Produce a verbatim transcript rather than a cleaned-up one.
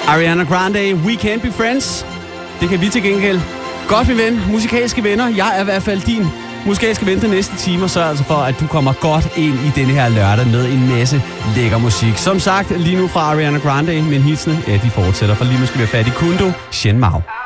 Ariana Grande, We Can't Be Friends. Det kan vi til gengæld. Godt, min ven. Musikalske venner. Jeg er i hvert fald din musikalske ven den næste time, og sørg altså for, at du kommer godt ind i denne her lørdag med en masse lækker musik. Som sagt, lige nu fra Ariana Grande, men hitsene, ja, de fortsætter, for lige nu skal vi have fat i Kundo Shen Mao.